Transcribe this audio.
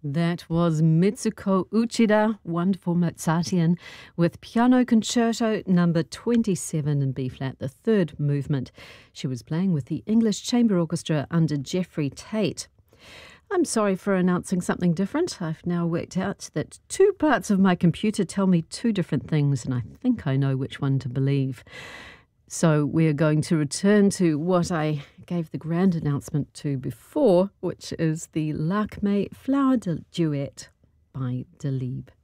That was Mitsuko Uchida, wonderful Mozartian, with Piano Concerto number 27 in B-flat, the third movement. She was playing with the English Chamber Orchestra under Geoffrey Tate. I'm sorry for announcing something different. I've now worked out that two parts of my computer tell me two different things, and I think I know which one to believe. So we're going to return to what I gave the grand announcement to before, which is the Lakme Flower Duet by Dalib.